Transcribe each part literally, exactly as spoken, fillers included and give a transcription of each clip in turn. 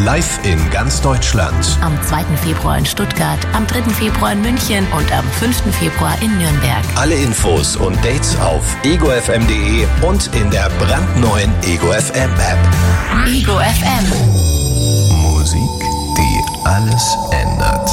Live in ganz Deutschland. Am zweiten Februar in Stuttgart, am dritten Februar in München und am fünften Februar in Nürnberg. Alle Infos und Dates auf ego f m punkt d e und in der brandneuen Ego F M App. Ego F M. Musik, die alles ändert.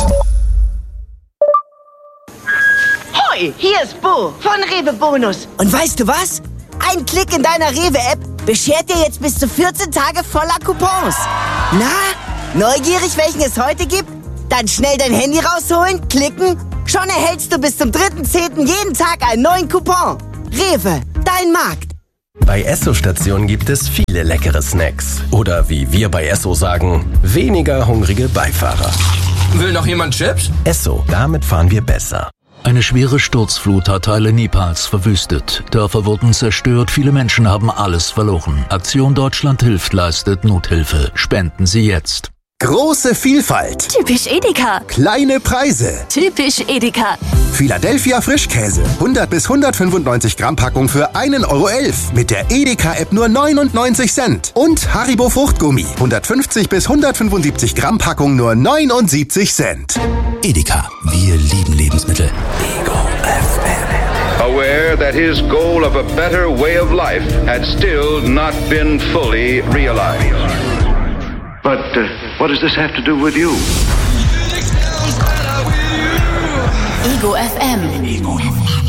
Hoi, hier ist Bo von Rewe Bonus. Und weißt du was? Ein Klick in deiner Rewe-App beschert dir jetzt bis zu vierzehn Tage voller Coupons. Na, neugierig, welchen es heute gibt? Dann schnell dein Handy rausholen, klicken. Schon erhältst du bis zum dritten zehnten jeden Tag einen neuen Coupon. Rewe, dein Markt. Bei Esso-Stationen gibt es viele leckere Snacks. Oder wie wir bei Esso sagen, weniger hungrige Beifahrer. Will noch jemand Chips? Esso, damit fahren wir besser. Eine schwere Sturzflut hat Teile Nepals verwüstet. Dörfer wurden zerstört, viele Menschen haben alles verloren. Aktion Deutschland hilft leistet Nothilfe. Spenden Sie jetzt. Große Vielfalt. Typisch Edeka. Kleine Preise. Typisch Edeka. Philadelphia Frischkäse. hundert bis hundertfünfundneunzig Gramm Packung für einen Euro elf. Mit der Edeka-App nur neunundneunzig Cent. Und Haribo Fruchtgummi. hundertfünfzig bis hundertfünfundsiebzig Gramm Packung nur neunundsiebzig Cent. Edeka. Wir lieben Lebensmittel. Ego F M. Aware that his goal of a better way of life had still not been fully realized. But uh, what does this have to do with you? Ego F M.